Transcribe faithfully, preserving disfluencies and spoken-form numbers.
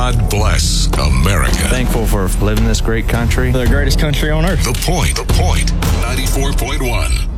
God bless America. Thankful for living in this great country. The greatest country on earth. The Point, The Point, ninety-four point one.